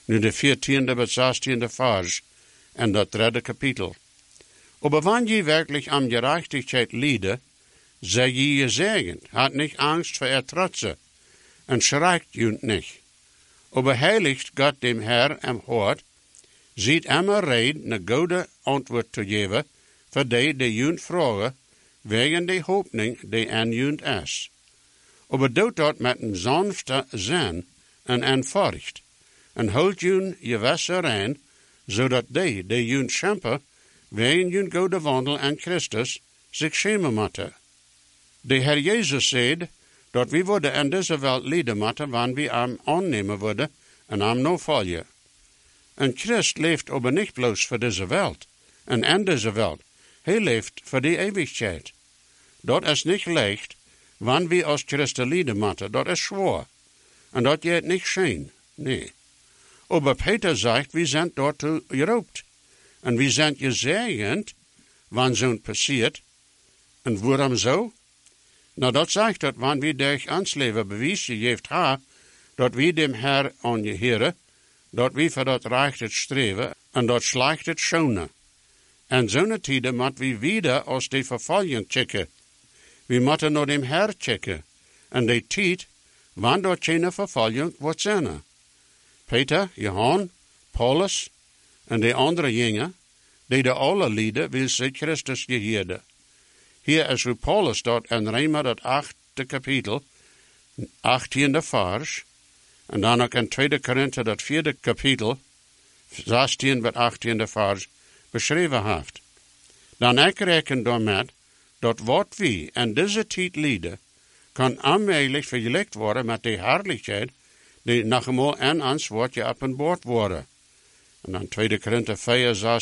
Nu de 14e bis 16e Vers en dat 3e Kapitel. Aber wann je wirklich am Gerechtigkeit liede, sei je gesegend, hat nicht Angst vor Trotze und schreikt junt nicht. Aber heiligt Gott dem Herr am Hort, sieht immer red, ne gute Antwort zu geben, für die junt vragen, wegen die Hoffnung, die an junt is. Aber doet dat met een sanfte zin en eenvoudigd, en houd junt je wasser aan, zodat die junt schempen, wegen junt goede wandel aan Christus, zich schämen moeten. De Herr Jezus zei, dat we worden in deze wereld lijden moeten, wanneer we hem aannemen worden en hem nou volgen. Een Christ leeft aber niet bloos voor deze wereld en in deze wereld. Hij leeft voor die eeuwigheid. Dat is niet leicht, wanneer we als Christen lijden moeten. Dat is zwaar. En dat gaat niet schijn. Nee. Aber Peter zegt, we zijn daartoe geroepen. En we zijn gezegend, wanneer zo'n passiert. En waarom zo? Nou, dat zegt dat wanneer we durch ons leven bewijzen heeft ha, dat we dem Herr aangeheren, dat we voor dat recht het streven en dat slecht het schonen. En zo'n tijden moet we wieder als die vervolging checken. We moeten naar dem Herr checken. En die tijd, wanneer dat geen vervolging wordt zijn. Peter, Johan, Paulus en de andere jongen, die de alle lieden, wil ze Christus geheerden. Hier is hoe Paulus dat in Römer dat 8e kapitel, 18e vers, en dan ook in 2 Korinther dat 4e kapitel, 16 tot 18e vers, beschreven heeft. Dan ik reken daarmee, dat wat we in deze tijd lieden, kan aanmerkelijk vergelijkt worden met de herrlijkheid, die nog eenmaal in ons wordt geopenbaard worden. En dan 2 Korinther 4,